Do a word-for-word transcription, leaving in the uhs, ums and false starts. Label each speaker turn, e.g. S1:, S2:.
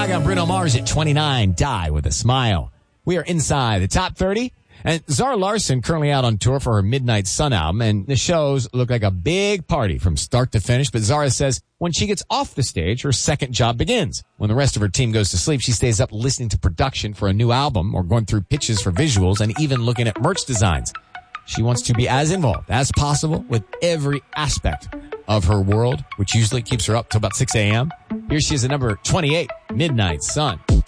S1: Gaga and Bruno Mars at twenty-nine. Die with a Smile. We are inside the top thirty. And Zara Larsson currently out on tour for her Midnight Sun album, and the shows look like a big party from start to finish. But Zara says when she gets off the stage, her second job begins. When the rest of her team goes to sleep, she stays up listening to production for a new album or going through pitches for visuals and even looking at merch designs. She wants to be as involved as possible with every aspect of her world, which usually keeps her up till about six a.m. Here she is at number twenty-eight, Midnight Sun.